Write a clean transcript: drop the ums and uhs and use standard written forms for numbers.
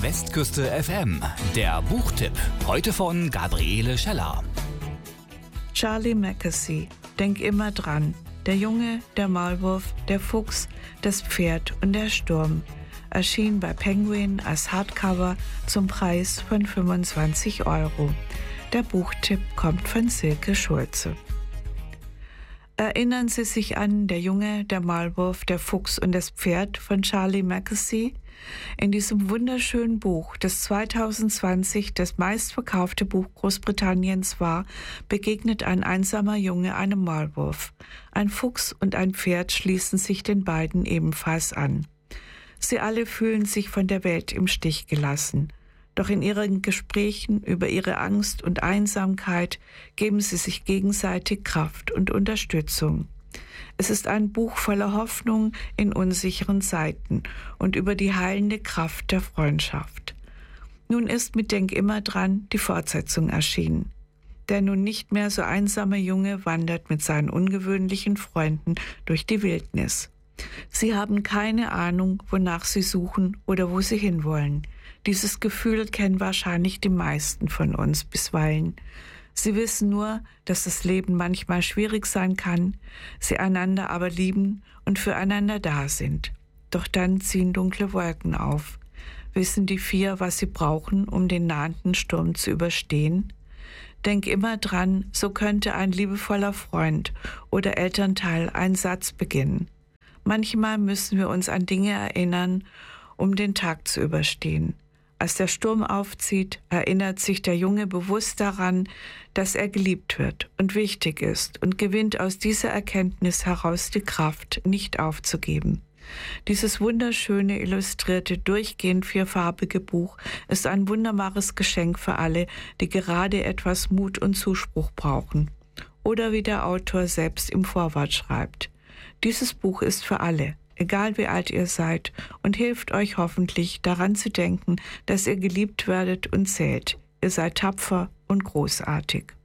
Westküste FM, der Buchtipp. Heute von Gabriele Scheller. Charlie Mackesy, denk immer dran. Der Junge, der Maulwurf, der Fuchs, das Pferd und der Sturm. Erschien bei Penguin als Hardcover zum Preis von 25 €. Der Buchtipp kommt von Silke Schulze. Erinnern Sie sich an Der Junge, der Maulwurf, der Fuchs und das Pferd von Charlie Mackesy? In diesem wunderschönen Buch, das 2020 das meistverkaufte Buch Großbritanniens war, begegnet ein einsamer Junge einem Maulwurf. Ein Fuchs und ein Pferd schließen sich den beiden ebenfalls an. Sie alle fühlen sich von der Welt im Stich gelassen. Doch in ihren Gesprächen über ihre Angst und Einsamkeit geben sie sich gegenseitig Kraft und Unterstützung. Es ist ein Buch voller Hoffnung in unsicheren Zeiten und über die heilende Kraft der Freundschaft. Nun ist mit Denk immer dran die Fortsetzung erschienen. Der nun nicht mehr so einsame Junge wandert mit seinen ungewöhnlichen Freunden durch die Wildnis. Sie haben keine Ahnung, wonach sie suchen oder wo sie hinwollen. Dieses Gefühl kennen wahrscheinlich die meisten von uns bisweilen. Sie wissen nur, dass das Leben manchmal schwierig sein kann, sie einander aber lieben und füreinander da sind. Doch dann ziehen dunkle Wolken auf. Wissen die vier, was sie brauchen, um den nahenden Sturm zu überstehen? Denk immer dran, so könnte ein liebevoller Freund oder Elternteil einen Satz beginnen. Manchmal müssen wir uns an Dinge erinnern, um den Tag zu überstehen. Als der Sturm aufzieht, erinnert sich der Junge bewusst daran, dass er geliebt wird und wichtig ist und gewinnt aus dieser Erkenntnis heraus die Kraft, nicht aufzugeben. Dieses wunderschöne, illustrierte, durchgehend vierfarbige Buch ist ein wunderbares Geschenk für alle, die gerade etwas Mut und Zuspruch brauchen. Oder wie der Autor selbst im Vorwort schreibt: Dieses Buch ist für alle, egal wie alt ihr seid, und hilft euch hoffentlich daran zu denken, dass ihr geliebt werdet und zählt. Ihr seid tapfer und großartig.